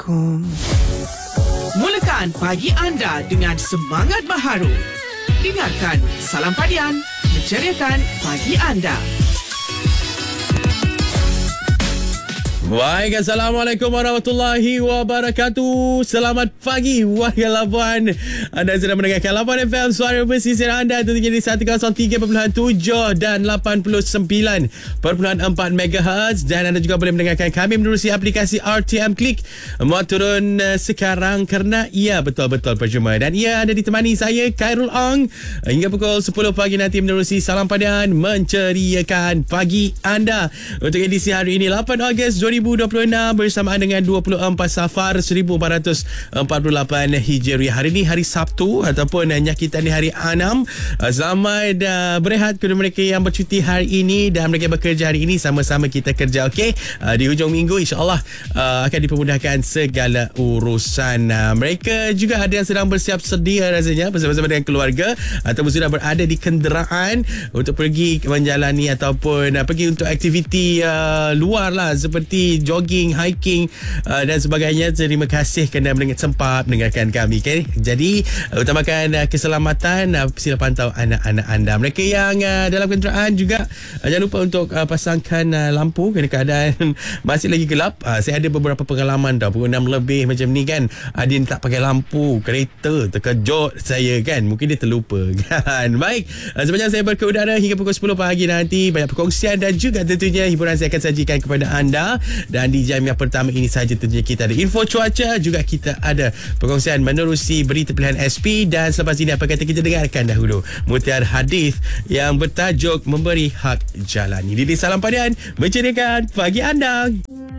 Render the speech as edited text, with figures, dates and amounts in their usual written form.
Assalamualaikum. Mulakan pagi anda dengan semangat baharu. Dengarkan Salam Padian, menceriakan pagi anda. Baik, Assalamualaikum warahmatullahi wabarakatuh. Selamat pagi, wahai labuan. Anda sedang mendengarkan Labuan FM, suara pesisir anda tentunya di 103.7 dan 89.4 MHz. Dan anda juga boleh mendengarkan kami menerusi aplikasi RTM Click. Muat turun sekarang kerana ia betul-betul percuma. Dan ia ada ditemani saya, Khairul Ong, hingga pukul 10 pagi nanti menerusi Salam Padian, menceriakan pagi anda. Untuk edisi hari ini, 8 Ogos 2026 bersamaan dengan 24 Safar 1448 Hijriah. Hari ini hari Sabtu ataupun nyakitan di hari 6. Selamat berehat kepada mereka yang bercuti hari ini dan mereka bekerja hari ini. Sama-sama kita kerja, okey? Di hujung minggu insya-Allah akan dipermudahkan segala urusan. Mereka juga ada yang sedang bersiap sedia rasanya bersama-sama dengan keluarga ataupun sudah berada di kenderaan untuk pergi menjalani ataupun pergi untuk aktiviti luar lah, seperti jogging, hiking dan sebagainya. Terima kasih kerana sempat mendengarkan kami, okay? Jadi utamakan keselamatan. Sila pantau anak-anak anda. Mereka yang dalam kenderaan juga jangan lupa untuk pasangkan lampu kerana keadaan masih lagi gelap. Saya ada beberapa pengalaman dah pukul 6 lebih macam ni kan, Adin tak pakai lampu kereta, terkejut saya kan, mungkin dia terlupa kan. Baik, sepanjang saya berkeudara hingga pukul 10 pagi nanti, banyak perkongsian dan juga tentunya hiburan saya akan sajikan kepada anda. Dan di jam yang pertama ini saja tentunya kita ada info cuaca, juga kita ada perkongsian menerusi berita pilihan SP. Dan selepas ini apa kata kita dengarkan dahulu mutiara hadis yang bertajuk Memberi Hak Jalan. Ini di Salam Padian, menceriakan pagi anda.